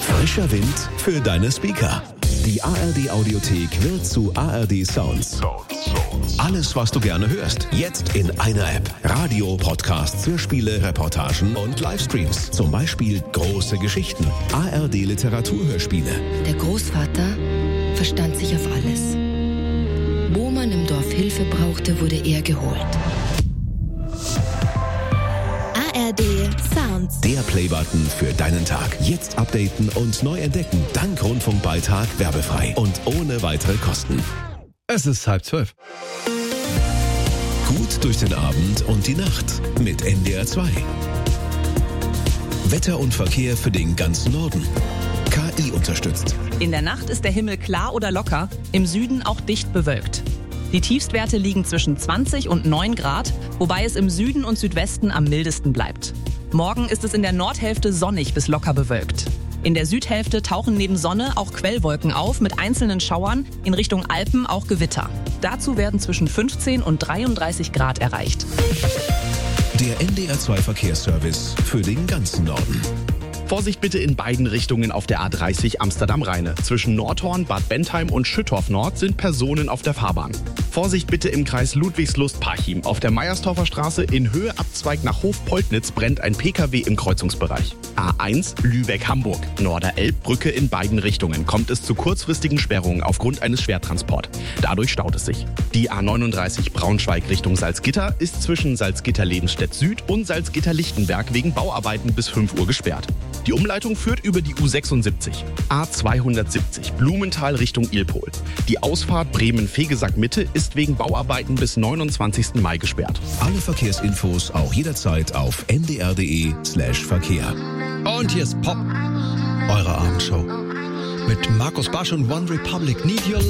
Frischer Wind für deine Speaker. Die ARD Audiothek wird zu ARD Sounds. Alles, was du gerne hörst, jetzt in einer App. Radio, Podcasts, Hörspiele, Reportagen und Livestreams. Zum Beispiel Große Geschichten, ARD Literaturhörspiele. Der Großvater verstand sich auf alles. Wo man im Dorf Hilfe brauchte, wurde er geholt. ARD Sounds. Der Playbutton für deinen Tag. Jetzt updaten und neu entdecken. Dank Rundfunkbeitrag werbefrei und ohne weitere Kosten. Es ist 11:30. Gut durch den Abend und die Nacht mit NDR 2. Wetter und Verkehr für den ganzen Norden. KI unterstützt. In der Nacht ist der Himmel klar oder locker, im Süden auch dicht bewölkt. Die Tiefstwerte liegen zwischen 20 und 9 Grad, wobei es im Süden und Südwesten am mildesten bleibt. Morgen ist es in der Nordhälfte sonnig bis locker bewölkt. In der Südhälfte tauchen neben Sonne auch Quellwolken auf mit einzelnen Schauern, in Richtung Alpen auch Gewitter. Dazu werden zwischen 15 und 33 Grad erreicht. Der NDR 2 Verkehrsservice für den ganzen Norden. Vorsicht bitte in beiden Richtungen auf der A30 Amsterdam-Rheine. Zwischen Nordhorn, Bad Bentheim und Schüttorf Nord sind Personen auf der Fahrbahn. Vorsicht bitte im Kreis Ludwigslust-Parchim. Auf der Meierstorfer Straße in Höhe Abzweig nach Hofpoldnitz brennt ein PKW im Kreuzungsbereich. A1 Lübeck-Hamburg. Norder-Elbbrücke in beiden Richtungen. Kommt es zu kurzfristigen Sperrungen aufgrund eines Schwertransports. Dadurch staut es sich. Die A39 Braunschweig Richtung Salzgitter ist zwischen Salzgitter-Lebenstedt Süd und Salzgitter-Lichtenberg wegen Bauarbeiten bis 5 Uhr gesperrt. Die Umleitung führt über die U76. A270 Blumenthal Richtung Ilpol. Die Ausfahrt Bremen-Fegesack-Mitte ist wegen Bauarbeiten bis 29. Mai gesperrt. Alle Verkehrsinfos auch jederzeit auf ndr.de/Verkehr. Und hier ist Pop, eure Abendshow. Mit Markus Barsch und One Republic. Need Your